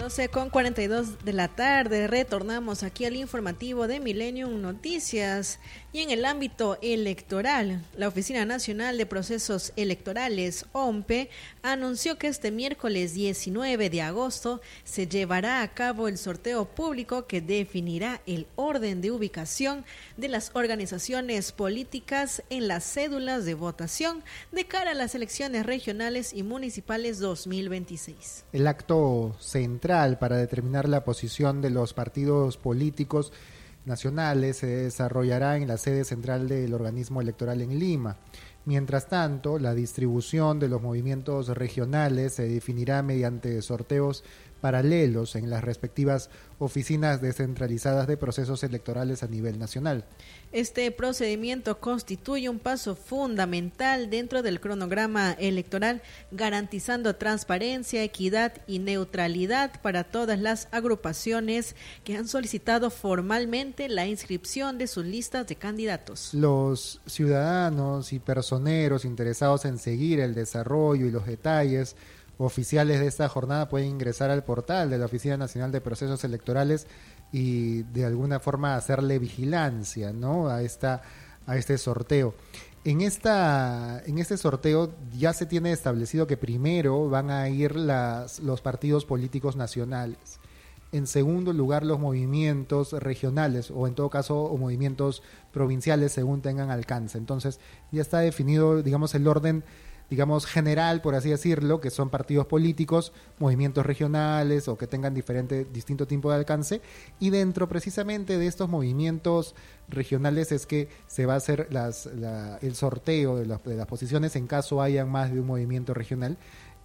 12:42 de la tarde, retornamos aquí al informativo de Millennium Noticias. Y en el ámbito electoral, la Oficina Nacional de Procesos Electorales, OMPE, anunció que este miércoles 19 de agosto se llevará a cabo el sorteo público que definirá el orden de ubicación de las organizaciones políticas en las cédulas de votación de cara a las elecciones regionales y municipales 2026. El acto central para determinar la posición de los partidos políticos nacionales se desarrollará en la sede central del organismo electoral en Lima. Mientras tanto, la distribución de los movimientos regionales se definirá mediante sorteos paralelos en las respectivas oficinas descentralizadas de procesos electorales a nivel nacional. Este procedimiento constituye un paso fundamental dentro del cronograma electoral, garantizando transparencia, equidad y neutralidad para todas las agrupaciones que han solicitado formalmente la inscripción de sus listas de candidatos. Los ciudadanos y personeros interesados en seguir el desarrollo y los detalles oficiales de esta jornada pueden ingresar al portal de la Oficina Nacional de Procesos Electorales y de alguna forma hacerle vigilancia, ¿no?, a este sorteo. En este sorteo ya se tiene establecido que primero van a ir los partidos políticos nacionales. En segundo lugar, los movimientos regionales o en todo caso o movimientos provinciales según tengan alcance. Entonces ya está definido, digamos, el orden general, por así decirlo, que son partidos políticos, movimientos regionales o que tengan distinto tipo de alcance, y dentro precisamente de estos movimientos regionales es que se va a hacer el sorteo de las posiciones en caso haya más de un movimiento regional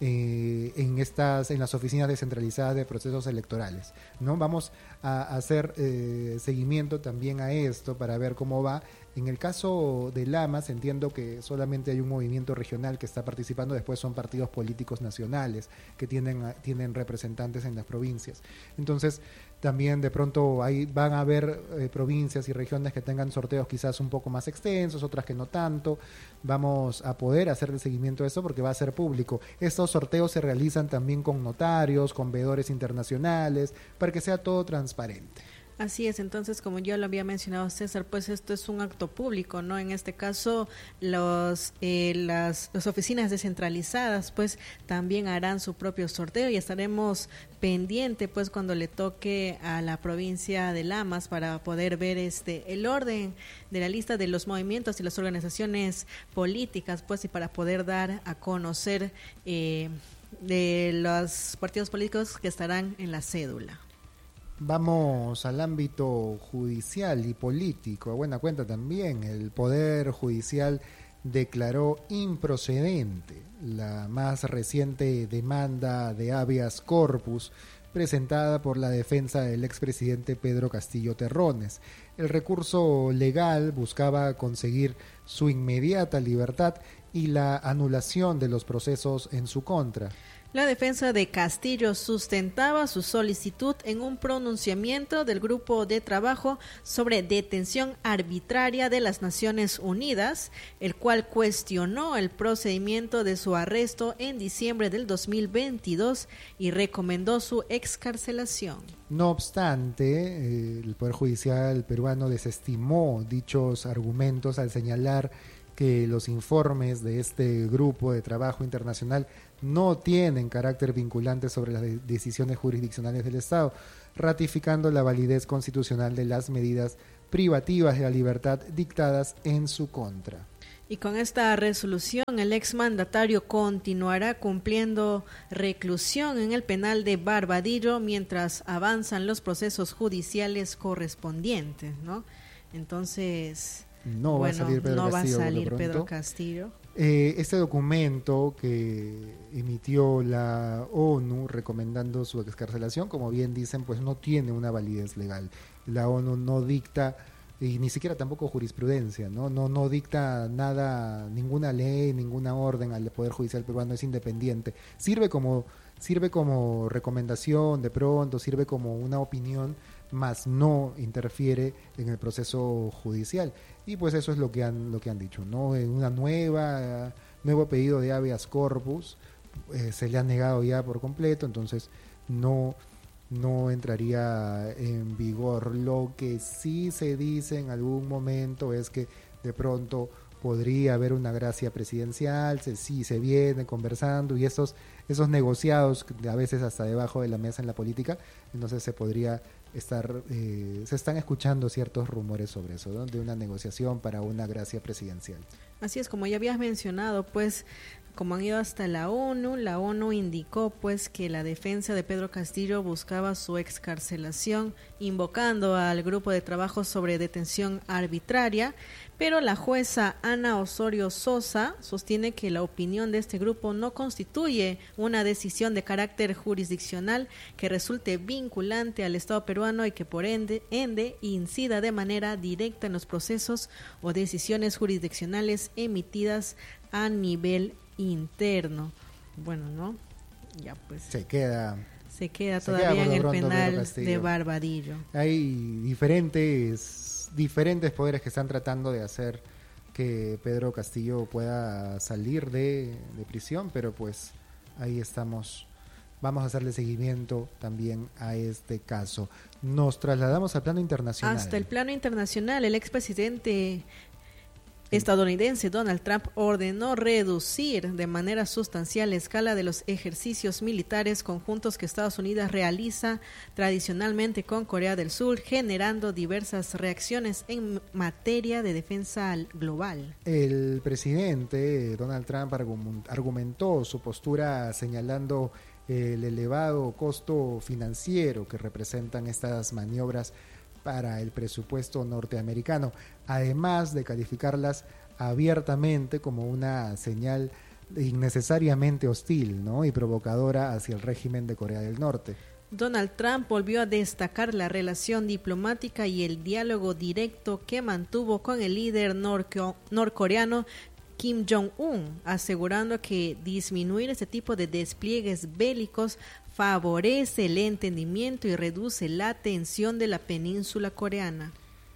en las oficinas descentralizadas de procesos electorales, ¿no? Vamos a hacer seguimiento también a esto para ver cómo va. En el caso de Lamas entiendo que solamente hay un movimiento regional que está participando, después son partidos políticos nacionales que tienen representantes en las provincias. Entonces también de pronto ahí van a haber provincias y regiones que tengan sorteos quizás un poco más extensos, otras que no tanto. Vamos a poder hacer el seguimiento de eso porque va a ser público. Estos sorteos se realizan también con notarios, con veedores internacionales, para que sea todo transparente. Así es, entonces, como yo lo había mencionado, César, pues esto es un acto público, ¿no? En este caso, las oficinas descentralizadas, pues, también harán su propio sorteo y estaremos pendiente, pues, cuando le toque a la provincia de Lamas para poder ver el orden de la lista de los movimientos y las organizaciones políticas, pues, y para poder dar a conocer de los partidos políticos que estarán en la cédula. Vamos al ámbito judicial y político. A buena cuenta también, el Poder Judicial declaró improcedente la más reciente demanda de habeas corpus presentada por la defensa del expresidente Pedro Castillo Terrones. El recurso legal buscaba conseguir su inmediata libertad y la anulación de los procesos en su contra. La defensa de Castillo sustentaba su solicitud en un pronunciamiento del Grupo de Trabajo sobre Detención Arbitraria de las Naciones Unidas, el cual cuestionó el procedimiento de su arresto en diciembre del 2022 y recomendó su excarcelación. No obstante, el Poder Judicial peruano desestimó dichos argumentos al señalar que los informes de este grupo de trabajo internacional no tienen carácter vinculante sobre las decisiones jurisdiccionales del Estado, ratificando la validez constitucional de las medidas privativas de la libertad dictadas en su contra. Y con esta resolución, el exmandatario continuará cumpliendo reclusión en el penal de Barbadillo mientras avanzan los procesos judiciales correspondientes, ¿no? Entonces, no va a salir Pedro Castillo. Este documento que emitió la ONU recomendando su excarcelación, como bien dicen, pues no tiene una validez legal. La ONU no dicta, y ni siquiera tampoco jurisprudencia, no dicta nada, ninguna ley, ninguna orden al Poder Judicial peruano, es independiente. Sirve como recomendación de pronto, sirve como una opinión, más no interfiere en el proceso judicial. Y pues eso es lo que han dicho, ¿no? En una nuevo pedido de habeas corpus se le ha negado ya por completo, entonces no no entraría en vigor. Lo que sí se dice en algún momento es que de pronto podría haber una gracia presidencial, sí se viene conversando, y esos negociados a veces hasta debajo de la mesa en la política, entonces se podría se están escuchando ciertos rumores sobre eso, ¿no? De una negociación para una gracia presidencial. Así es, como ya habías mencionado, pues como han ido hasta la ONU indicó pues que la defensa de Pedro Castillo buscaba su excarcelación, invocando al grupo de trabajo sobre detención arbitraria, pero la jueza Ana Osorio Sosa sostiene que la opinión de este grupo no constituye una decisión de carácter jurisdiccional que resulte vinculante al Estado peruano y que por ende incida de manera directa en los procesos o decisiones jurisdiccionales emitidas a nivel interno. Bueno, ¿no? Ya pues. Se queda todavía en el penal de Barbadillo. Hay diferentes poderes que están tratando de hacer que Pedro Castillo pueda salir de prisión, pero pues ahí estamos. Vamos a hacerle seguimiento también a este caso. Nos trasladamos al plano internacional. Hasta el plano internacional, el expresidente estadounidense Donald Trump ordenó reducir de manera sustancial la escala de los ejercicios militares conjuntos que Estados Unidos realiza tradicionalmente con Corea del Sur, generando diversas reacciones en materia de defensa global. El presidente Donald Trump argumentó su postura señalando el elevado costo financiero que representan estas maniobras para el presupuesto norteamericano, además de calificarlas abiertamente como una señal innecesariamente hostil, ¿no? Y provocadora hacia el régimen de Corea del Norte. Donald Trump volvió a destacar la relación diplomática y el diálogo directo que mantuvo con el líder norcoreano Kim Jong-un, asegurando que disminuir este tipo de despliegues bélicos favorece el entendimiento y reduce la tensión de la península coreana.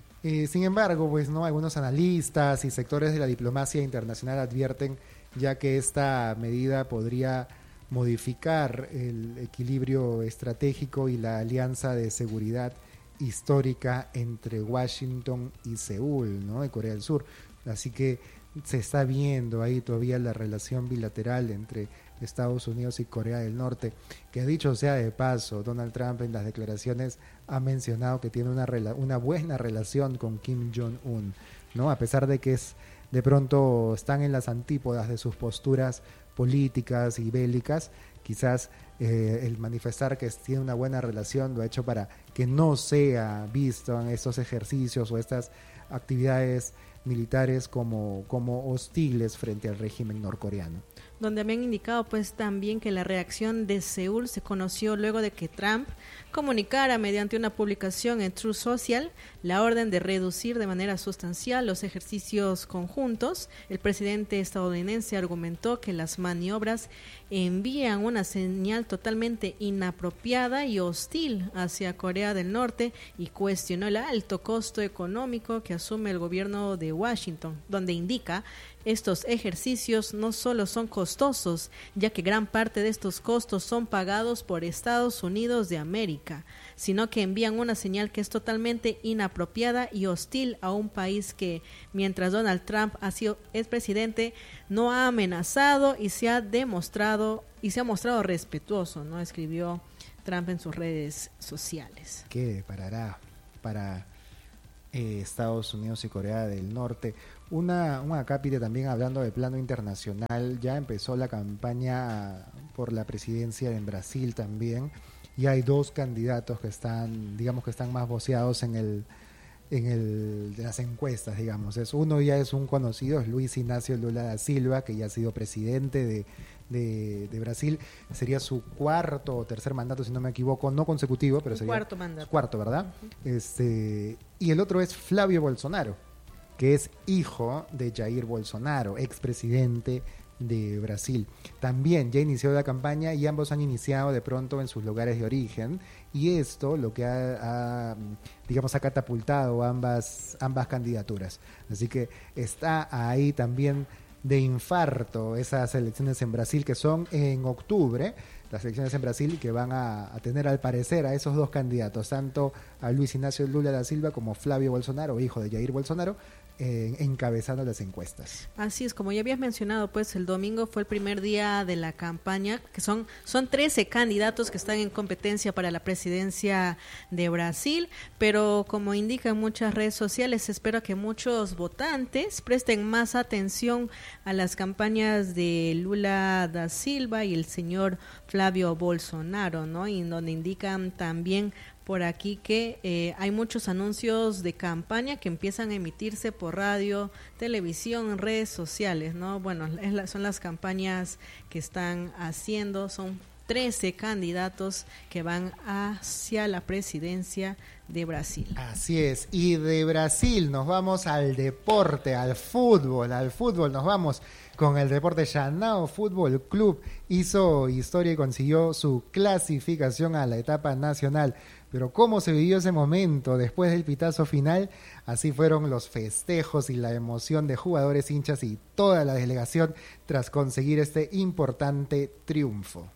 Sin embargo, pues no, algunos analistas y sectores de la diplomacia internacional advierten ya que esta medida podría modificar el equilibrio estratégico y la alianza de seguridad histórica entre Washington y Seúl, ¿no? De Corea del Sur. Así que se está viendo ahí todavía la relación bilateral entre Estados Unidos y Corea del Norte, que dicho sea de paso, Donald Trump en las declaraciones ha mencionado que tiene una buena relación con Kim Jong-un, ¿no? A pesar de que de pronto están en las antípodas de sus posturas políticas y bélicas, quizás el manifestar que tiene una buena relación lo ha hecho para que no sea visto en estos ejercicios o estas actividades militares como hostiles frente al régimen norcoreano. Donde habían indicado pues también que la reacción de Seúl se conoció luego de que Trump comunicara mediante una publicación en Truth Social la orden de reducir de manera sustancial los ejercicios conjuntos. El presidente estadounidense argumentó que las maniobras envían una señal totalmente inapropiada y hostil hacia Corea del Norte y cuestionó el alto costo económico que asume el gobierno de Washington, donde indica: estos ejercicios no solo son costosos, ya que gran parte de estos costos son pagados por Estados Unidos de América, sino que envían una señal que es totalmente inapropiada y hostil a un país que, mientras Donald Trump es presidente, no ha amenazado y se ha mostrado respetuoso, ¿no? Escribió Trump en sus redes sociales. ¿Qué parará para Estados Unidos y Corea del Norte? Un acápite también hablando de plano internacional. Ya empezó la campaña por la presidencia en Brasil también, y hay dos candidatos que están más voceados en las encuestas, digamos. Uno ya es un conocido, es Luis Inácio Lula da Silva, que ya ha sido presidente de Brasil. Sería su cuarto o tercer mandato, si no me equivoco, no consecutivo, pero sería cuarto mandato. Cuarto, ¿verdad? Uh-huh. Y el otro es Flavio Bolsonaro, que es hijo de Jair Bolsonaro, expresidente de Brasil. También ya inició la campaña y ambos han iniciado de pronto en sus lugares de origen, y esto lo que ha catapultado ambas candidaturas. Así que está ahí también de infarto esas elecciones en Brasil, que son en octubre, las elecciones en Brasil, y que van a tener al parecer a esos dos candidatos, tanto a Luis Ignacio Lula da Silva como Flavio Bolsonaro, hijo de Jair Bolsonaro, encabezando las encuestas. Así es, como ya habías mencionado, pues el domingo fue el primer día de la campaña, que son 13 candidatos que están en competencia para la presidencia de Brasil, pero como indican muchas redes sociales, se espera que muchos votantes presten más atención a las campañas de Lula da Silva y el señor Flavio Bolsonaro, ¿no? Y donde indican también por aquí que hay muchos anuncios de campaña que empiezan a emitirse por radio, televisión, redes sociales, ¿no? Bueno, son las campañas que están haciendo, son 13 candidatos que van hacia la presidencia de Brasil. Así es, y de Brasil nos vamos al deporte, al fútbol nos vamos con el deporte. Chanao Fútbol Club hizo historia y consiguió su clasificación a la etapa nacional. Pero cómo se vivió ese momento después del pitazo final, así fueron los festejos y la emoción de jugadores, hinchas y toda la delegación tras conseguir este importante triunfo.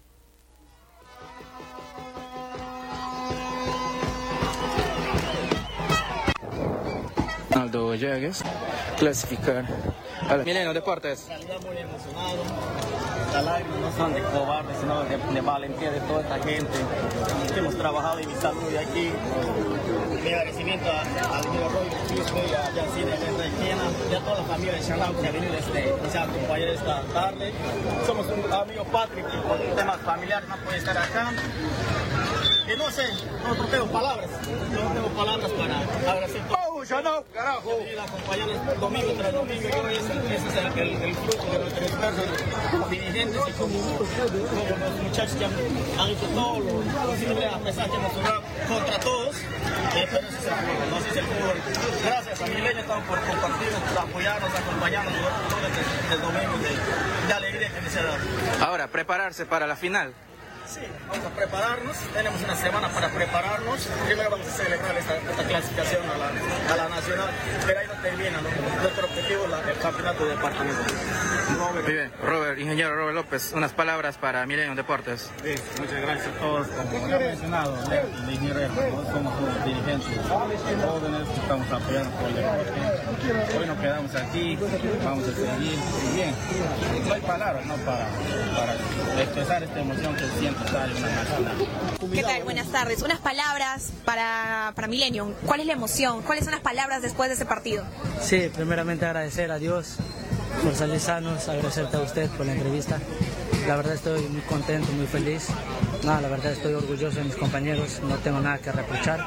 Aldo Llagues, clasificar a la Milenio Deportes. En realidad muy emocionado. Las lágrimas no son de cobardes, sino de valentía de toda esta gente que hemos trabajado y mi salud de aquí. Mi agradecimiento al amigo Roy, a Yancine, a Requena, y a toda la familia de Chanao que ha venido a acompañar esta tarde. Somos un amigo patrio que por temas familiares no puede estar acá. Y no sé, no tengo palabras para agradecer todo. Chanao, carajo. Acompañarnos domingo tras domingo, y hoy ese es el fruto de nuestro esfuerzo como dirigentes y como los muchachos que han hecho todo lo posible, a pesar que hemos jugado contra todos, pero ese es el fútbol, no ese es el fútbol. Gracias a Milenio, estamos por compartirnos, por apoyarnos, acompañarnos todo este domingo de alegría que nos ha dado. Ahora, prepararse para la final. Sí, vamos a prepararnos, tenemos una semana para prepararnos. Primero vamos a celebrar esta clasificación a la nacional, pero ahí no termina, ¿no? Nuestro objetivo es el campeonato de departamento. Muy bien, ingeniero Robert López, unas palabras para Milenio Deportes. Sí, muchas gracias a todos. Como ya he mencionado, el ingeniero, ¿no? Somos todos dirigentes jóvenes que estamos apoyando por el deporte. Hoy nos quedamos aquí, vamos a seguir bien. No hay palabras, ¿no? Para expresar esta emoción que siento. ¿Qué tal? Buenas tardes. Unas palabras para Milenio. ¿Cuál es la emoción? ¿Cuáles son las palabras después de ese partido? Sí, primeramente agradecer a Dios por salir sanos, agradecerte a usted por la entrevista. La verdad estoy muy contento, muy feliz. La verdad estoy orgulloso de mis compañeros, no tengo nada que reprochar.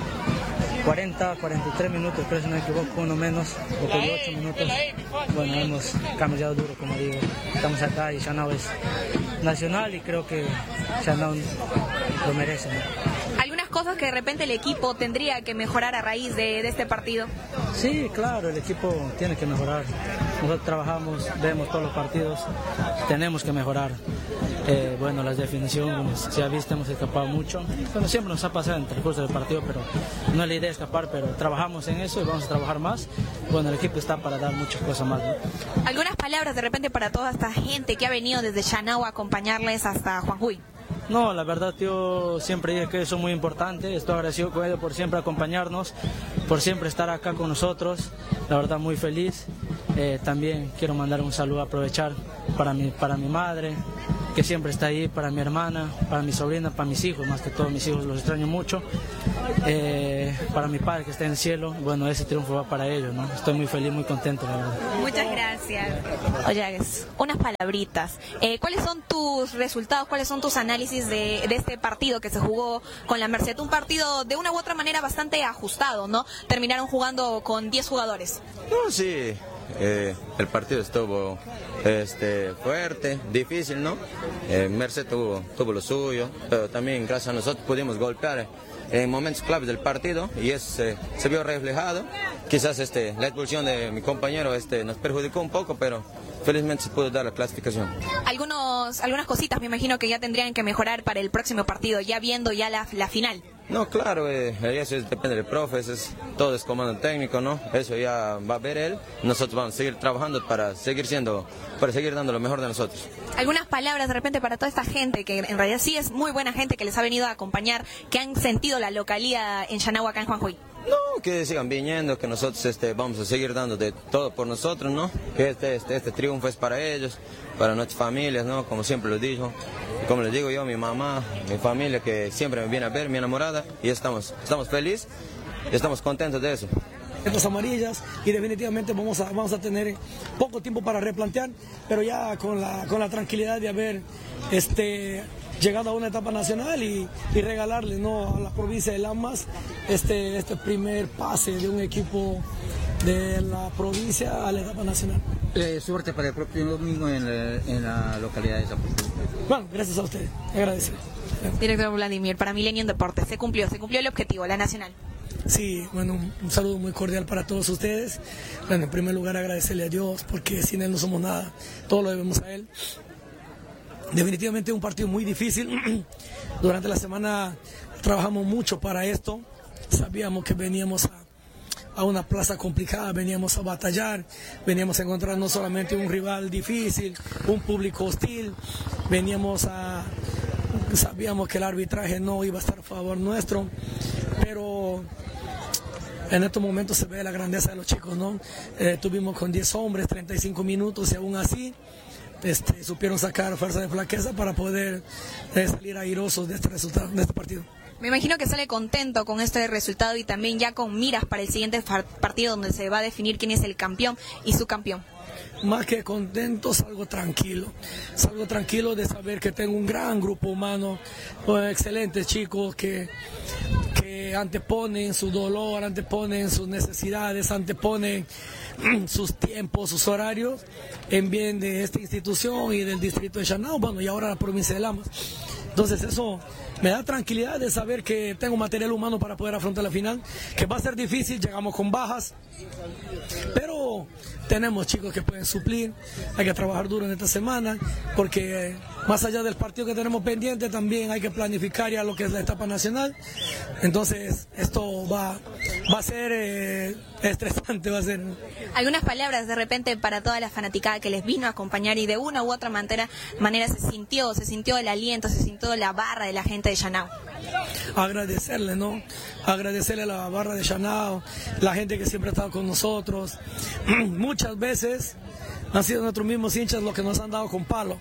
43 minutos, creo si no me equivoco, uno menos, porque de 8 minutos, bueno, hemos cambiado duro, como digo. Estamos acá y Chanao es nacional y creo que Chanao lo merece, ¿no? ¿Algunas cosas que de repente el equipo tendría que mejorar a raíz de este partido? Sí, claro, el equipo tiene que mejorar. Nosotros trabajamos, vemos todos los partidos, tenemos que mejorar. Bueno, las definiciones, ya viste, hemos escapado mucho. Bueno, siempre nos ha pasado en el transcurso del partido, pero no es la idea escapar, pero trabajamos en eso y vamos a trabajar más. Bueno, el equipo está para dar muchas cosas más, ¿no? ¿Algunas palabras de repente para toda esta gente que ha venido desde Chanao a acompañarles hasta Juanjuy? No, la verdad yo siempre dije que eso es muy importante, estoy agradecido con ellos por siempre acompañarnos, por siempre estar acá con nosotros, la verdad muy feliz. También quiero mandar un saludo, aprovechar para mi madre, que siempre está ahí, para mi hermana, para mi sobrina, para mis hijos, más que todo mis hijos los extraño mucho, para mi padre que está en el cielo. Bueno, ese triunfo va para ellos, ¿no? Estoy muy feliz, muy contento, la verdad. Muchas gracias. Oye, unas palabritas. ¿Cuáles son tus resultados, cuáles son tus análisis de este partido que se jugó con la Merced? Un partido de una u otra manera bastante ajustado, ¿no? Terminaron jugando con 10 jugadores. No, sí. El partido estuvo fuerte, difícil, ¿no? Merced tuvo lo suyo, pero también gracias a nosotros pudimos golpear en momentos claves del partido y eso se vio reflejado. Quizás la expulsión de mi compañero nos perjudicó un poco, pero felizmente se pudo dar la clasificación. Algunas cositas me imagino que ya tendrían que mejorar para el próximo partido, ya viendo ya la final. No, claro, eso depende del profe, todo es comando técnico, ¿no? Eso ya va a ver él. Nosotros vamos a seguir trabajando para seguir dando lo mejor de nosotros. Algunas palabras de repente para toda esta gente, que en realidad sí es muy buena gente, que les ha venido a acompañar, que han sentido la localía en Shanau, acá en Juanjuy. No, que sigan viniendo, que nosotros vamos a seguir dando de todo por nosotros, ¿no? Que este triunfo es para ellos, para nuestras familias, ¿no? Como siempre lo digo. Como les digo yo, mi mamá, mi familia, que siempre me viene a ver, mi enamorada, y estamos felices y estamos contentos de eso. Estas amarillas, y definitivamente vamos a tener poco tiempo para replantear, pero ya con la tranquilidad de haber llegado a una etapa nacional y regalarle, ¿no?, a la provincia de Lamas este primer pase de un equipo de la provincia a la etapa nacional. Suerte para el próximo domingo en la localidad de Zapopan. Bueno, gracias a ustedes, agradecido. Director Vladimir, para Millennium Deportes, se cumplió el objetivo, la nacional. Sí, bueno, un saludo muy cordial para todos ustedes. Bueno, en primer lugar agradecerle a Dios, porque sin Él no somos nada, todo lo debemos a Él. Definitivamente un partido muy difícil. Durante la semana trabajamos mucho para esto. Sabíamos que veníamos a una plaza complicada, veníamos a batallar, veníamos a encontrar no solamente un rival difícil, un público hostil, sabíamos que el arbitraje no iba a estar a favor nuestro, pero en estos momentos se ve la grandeza de los chicos, ¿no? Tuvimos con 10 hombres, 35 minutos y aún así supieron sacar fuerza de flaqueza para poder salir airosos de este resultado, de este partido. Me imagino que sale contento con este resultado y también ya con miras para el siguiente partido donde se va a definir quién es el campeón y su campeón. Más que contento, salgo tranquilo de saber que tengo un gran grupo humano, excelentes chicos que anteponen su dolor, anteponen sus necesidades, anteponen sus tiempos, sus horarios en bien de esta institución y del distrito de Shanau, bueno, y ahora la provincia de Lamas. Entonces eso me da tranquilidad de saber que tengo material humano para poder afrontar la final, que va a ser difícil, llegamos con bajas, pero tenemos chicos que pueden suplir. Hay que trabajar duro en esta semana, porque más allá del partido que tenemos pendiente, también hay que planificar ya lo que es la etapa nacional. Entonces esto va a ser estresante, va a ser. Algunas palabras de repente para toda la fanaticada que les vino a acompañar y de una u otra manera se sintió el aliento, se sintió la barra de la gente de Shanau. Agradecerle, ¿no? Agradecerle a la barra de Shanau, la gente que siempre ha estado con nosotros. Muchas veces han sido nuestros mismos hinchas los que nos han dado con palo.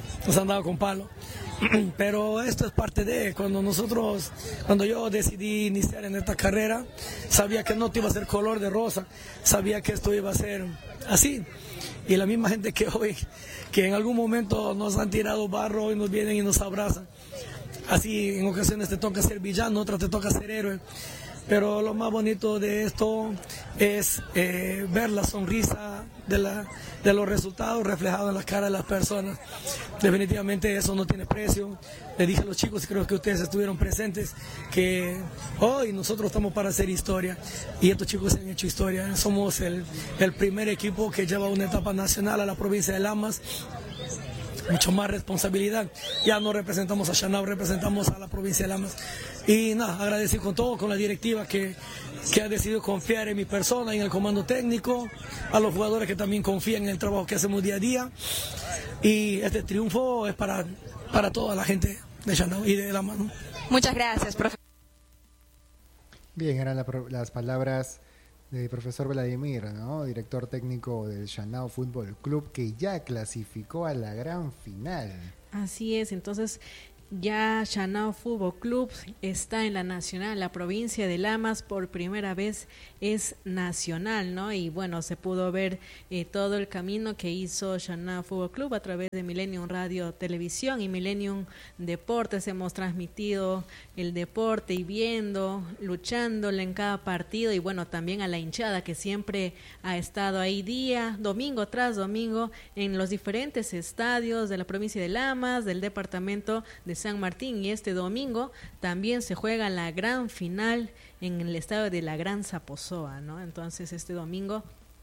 Pero esto es parte de cuando yo decidí iniciar en esta carrera, sabía que no te iba a ser color de rosa, sabía que esto iba a ser así. Y la misma gente que hoy, que en algún momento nos han tirado barro, hoy nos vienen y nos abrazan. Así en ocasiones te toca ser villano, otras te toca ser héroe. Pero lo más bonito de esto es ver la sonrisa de los resultados reflejados en las caras de las personas. Definitivamente eso no tiene precio. Le dije a los chicos, y creo que ustedes estuvieron presentes, que hoy nosotros estamos para hacer historia. Y estos chicos han hecho historia. Somos el primer equipo que lleva una etapa nacional a la provincia de Lamas. Mucho más responsabilidad. Ya no representamos a Shanau, representamos a la provincia de Lamas. Y nada, agradecer con todo, con la directiva que ha decidido confiar en mi persona, en el comando técnico, a los jugadores que también confían en el trabajo que hacemos día a día. Y este triunfo es para toda la gente de Shanau y de Lamas, ¿no? Muchas gracias, profe. Bien, eran las palabras del profesor Vladimir, ¿no? Director técnico del Shanau Fútbol Club, que ya clasificó a la gran final. Así es, entonces ya Shanau Fútbol Club está en la nacional, la provincia de Lamas por primera vez es nacional, ¿no? Y bueno, se pudo ver todo el camino que hizo Shanau Fútbol Club a través de Millennium Radio Televisión y Millennium Deportes. Hemos transmitido el deporte y viendo, luchándole en cada partido, y bueno, también a la hinchada que siempre ha estado ahí domingo tras domingo en los diferentes estadios de la provincia de Lamas, del departamento de San Martín, y este domingo también se juega la gran final en el estadio de la Gran Zaposoa, ¿no? Entonces este domingo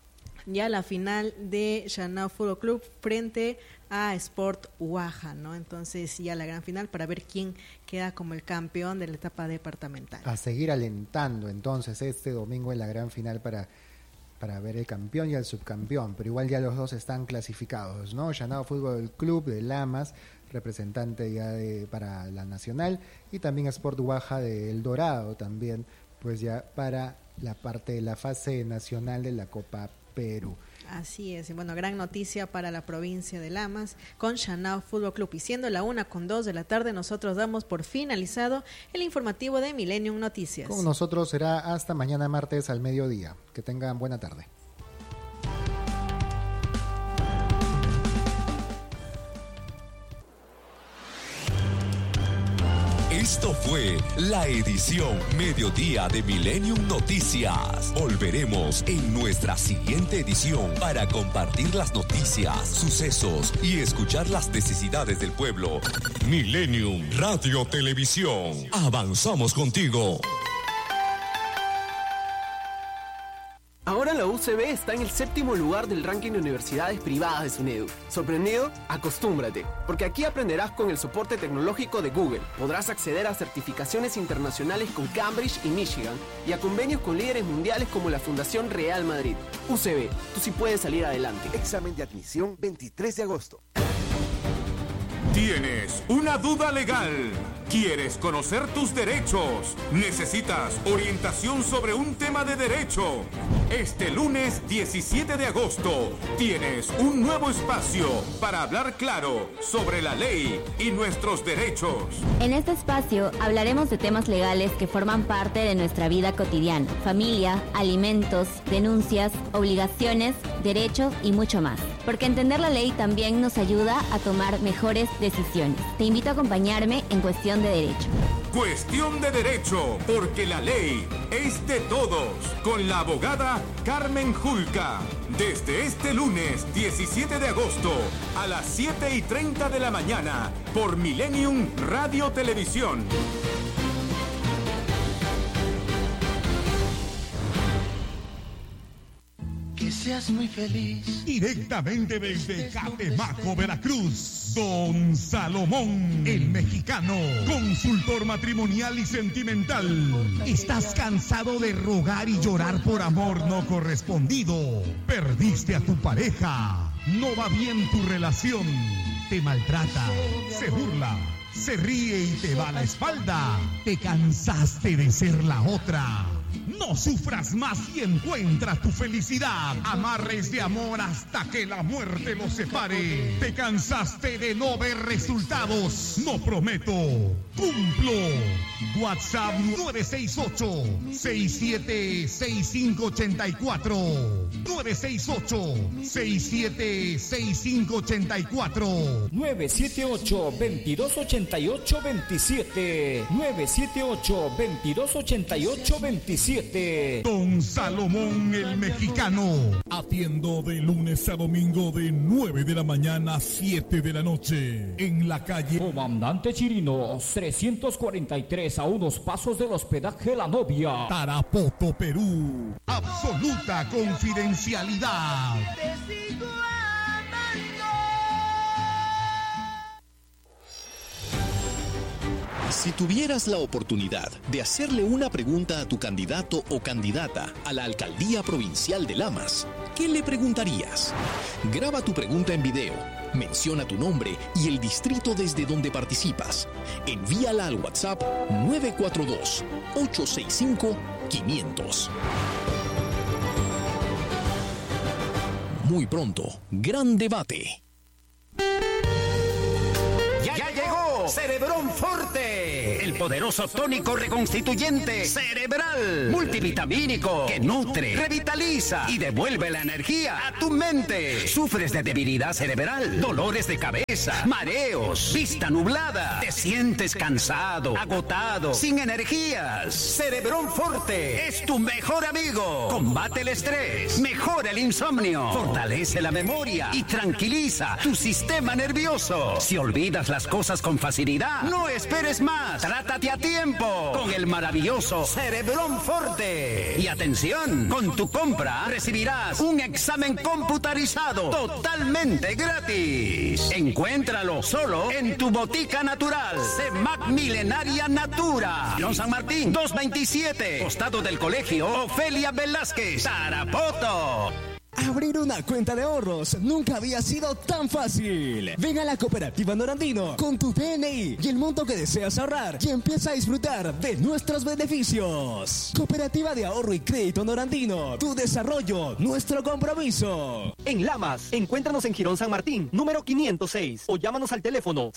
ya la final de Chanao Fútbol Club frente a Sport Huaja, ¿no? Entonces ya la gran final para ver quién queda como el campeón de la etapa departamental. A seguir alentando entonces este domingo en la gran final para ver el campeón y el subcampeón, pero igual ya los dos están clasificados, ¿no? Chanao Fútbol Club de Lamas, representante ya para la nacional, y también Sport Huaja de El Dorado también, pues ya para la parte de la fase nacional de la Copa Perú. Así es, y bueno, gran noticia para la provincia de Lamas con Chanao Fútbol Club. Y siendo la 1:02 de la tarde, nosotros damos por finalizado el informativo de Millennium Noticias. Con nosotros será hasta mañana martes al mediodía. Que tengan buena tarde. Esto fue la edición Mediodía de Millennium Noticias. Volveremos en nuestra siguiente edición para compartir las noticias, sucesos y escuchar las necesidades del pueblo. Millennium Radio Televisión. Avanzamos contigo. Ahora la UCB está en el 7º lugar del ranking de universidades privadas de SUNEDU. ¿Sorprendido? Acostúmbrate, porque aquí aprenderás con el soporte tecnológico de Google. Podrás acceder a certificaciones internacionales con Cambridge y Michigan y a convenios con líderes mundiales como la Fundación Real Madrid. UCB, tú sí puedes salir adelante. Examen de admisión 23 de agosto. ¿Tienes una duda legal? ¿Quieres conocer tus derechos? ¿Necesitas orientación sobre un tema de derecho? Este lunes 17 de agosto tienes un nuevo espacio para hablar claro sobre la ley y nuestros derechos. En este espacio hablaremos de temas legales que forman parte de nuestra vida cotidiana: familia, alimentos, denuncias, obligaciones, derechos y mucho más. Porque entender la ley también nos ayuda a tomar mejores decisiones. Te invito a acompañarme en Cuestión de Derecho. Cuestión de Derecho, porque la ley es de todos, con la abogada Carmen Julca. Desde este lunes 17 de agosto a las 7:30 de la mañana por Millennium Radio Televisión. Que seas muy feliz. Directamente desde Catemaco, Veracruz, Don Salomón, el mexicano, consultor matrimonial y sentimental. ¿Estás cansado de rogar y llorar por amor no correspondido? ¿Perdiste a tu pareja? ¿No va bien tu relación? ¿Te maltrata? ¿Se burla? ¿Se ríe y te va a la espalda? ¿Te cansaste de ser la otra? No sufras más y encuentra tu felicidad. Amarres de amor hasta que la muerte los separe. ¿Te cansaste de no ver resultados? No prometo, cumplo. WhatsApp 968-676584. 968-676584. 978-2288-27. 978-2288-27. Don Salomón el mexicano. Atiendo de lunes a domingo de 9 de la mañana a 7 de la noche. En la calle Comandante Chirinos, 343, a unos pasos del hospedaje La Novia, Tarapoto, Perú. Absoluta confidencialidad. Si tuvieras la oportunidad de hacerle una pregunta a tu candidato o candidata a la Alcaldía Provincial de Lamas, ¿qué le preguntarías? Graba tu pregunta en video, menciona tu nombre y el distrito desde donde participas. Envíala al WhatsApp 942-865-500. Muy pronto, gran debate. ¡Ya llegó! ¡Cerebrón Forte! El poderoso tónico reconstituyente cerebral, multivitamínico, que nutre, revitaliza y devuelve la energía a tu mente. ¿Sufres de debilidad cerebral, dolores de cabeza, mareos, vista nublada? ¿Te sientes cansado, agotado, sin energías? Cerebrón Forte es tu mejor amigo. Combate el estrés, mejora el insomnio, fortalece la memoria y tranquiliza tu sistema nervioso. Si olvidas las cosas con facilidad, no esperes más. Hidrátate a tiempo con el maravilloso Cerebrón Forte. Y atención, con tu compra recibirás un examen computarizado totalmente gratis. Encuéntralo solo en tu botica natural, CEMAC Milenaria Natura. Girón San Martín, 227, costado del Colegio Ofelia Velázquez, Tarapoto. Abrir una cuenta de ahorros nunca había sido tan fácil. Ven a la Cooperativa Norandino con tu DNI y el monto que deseas ahorrar y empieza a disfrutar de nuestros beneficios. Cooperativa de Ahorro y Crédito Norandino, tu desarrollo, nuestro compromiso. En Lamas, encuéntranos en Girón San Martín, número 506 o llámanos al teléfono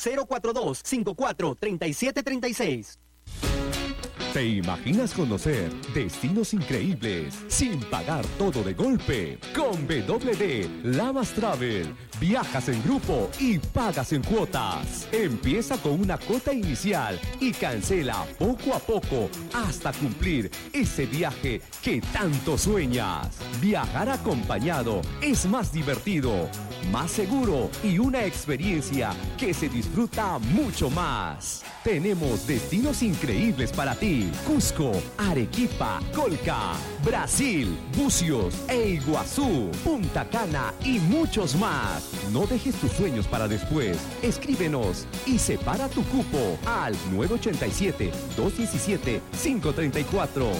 042-54-3736. ¿Te imaginas conocer destinos increíbles sin pagar todo de golpe? Con WD Lamas Travel, viajas en grupo y pagas en cuotas. Empieza con una cuota inicial y cancela poco a poco hasta cumplir ese viaje que tanto sueñas. Viajar acompañado es más divertido, más seguro y una experiencia que se disfruta mucho más. Tenemos destinos increíbles para ti. Cusco, Arequipa, Colca, Brasil, Bucios e Iguazú, Punta Cana y muchos más. No dejes tus sueños para después. Escríbenos y separa tu cupo al 987-217-534,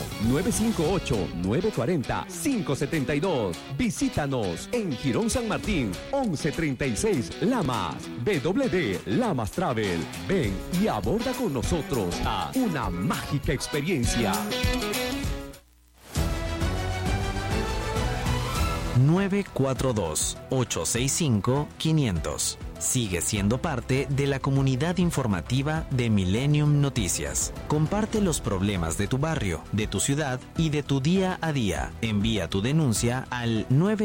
958-940-572. Visítanos en Girón San Martín, 1136 Lamas. WD Lamas Travel. Ven y aborda con nosotros a una mágica experiencia. 942-865-500. Sigue siendo parte de la comunidad informativa de Millennium Noticias. Comparte los problemas de tu barrio, de tu ciudad y de tu día a día. Envía tu denuncia al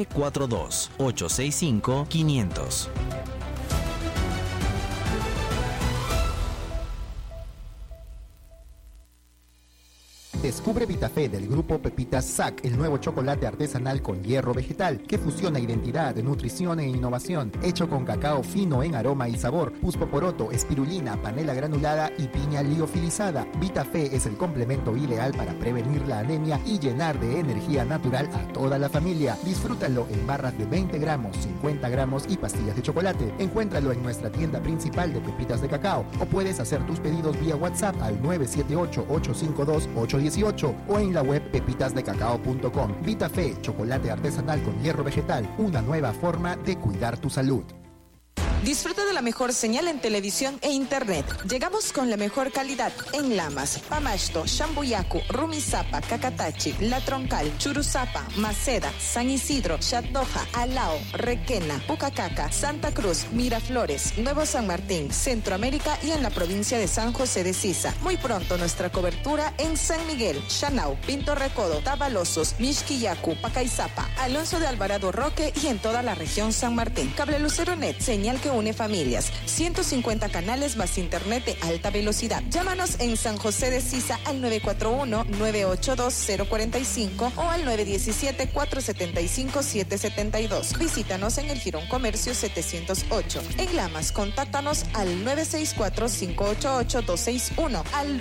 942-865-500. Descubre Vitafé del grupo Pepitas SAC, el nuevo chocolate artesanal con hierro vegetal que fusiona identidad, nutrición e innovación, hecho con cacao fino en aroma y sabor, puspoporoto, espirulina, panela granulada y piña liofilizada. Vitafé es el complemento ideal para prevenir la anemia y llenar de energía natural a toda la familia. Disfrútalo en barras de 20 gramos, 50 gramos y pastillas de chocolate. Encuéntralo en nuestra tienda principal de pepitas de cacao o puedes hacer tus pedidos vía WhatsApp al 978-852-810 o en la web pepitasdecacao.com. Vitafé, chocolate artesanal con hierro vegetal, una nueva forma de cuidar tu salud. Disfruta de la mejor señal en televisión e internet. Llegamos con la mejor calidad en Lamas, Pamasto, Shambuyacu, Rumisapa, Cacatachi, La Troncal, Churuzapa, Maceda, San Isidro, Chatoja, Alao, Requena, Pucacaca, Santa Cruz, Miraflores, Nuevo San Martín, Centroamérica y en la provincia de San José de Sisa. Muy pronto nuestra cobertura en San Miguel, Chanao, Pinto Recodo, Tabalosos, Mixquillacu, Pacaizapa, Alonso de Alvarado Roque y en toda la región San Martín. Cable Lucero Net, señal que une familias. 150 canales más internet de alta velocidad. Llámanos en San José de Sisa al 941-982-045 o al 917-475-772. Visítanos en el Girón Comercio 708. En Lamas, contáctanos al 964-588-261, al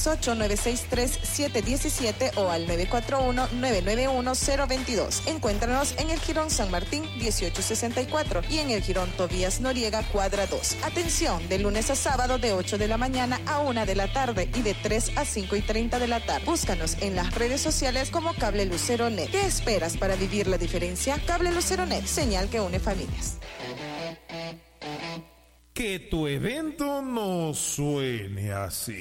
968-963-717 o al 941-991-022. Encuéntranos en el Girón San Martín 1864 y en el Girón Tobías Noriega cuadra 2. Atención, de lunes a sábado de 8 de la mañana a 1 de la tarde y de 3 a 5:30 de la tarde. Búscanos en las redes sociales como Cable Lucero Net. ¿Qué esperas para vivir la diferencia? Cable Lucero Net, señal que une familias. Que tu evento no suene así.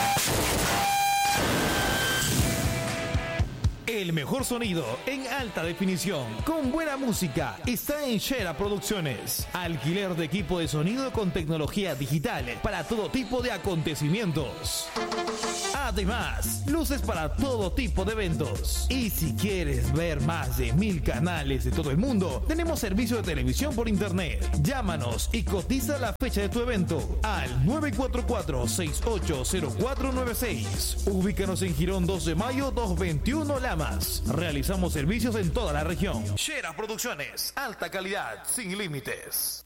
El mejor sonido en alta definición, con buena música, está en Shera Producciones. Alquiler de equipo de sonido con tecnología digital para todo tipo de acontecimientos. Además, luces para todo tipo de eventos. Y si quieres ver más de 1000 canales de todo el mundo, tenemos servicio de televisión por internet. Llámanos y cotiza la fecha de tu evento al 944-680496. Ubícanos en Girón 2 de Mayo 221 Lamas. Realizamos servicios en toda la región. Shera Producciones, alta calidad, sin límites.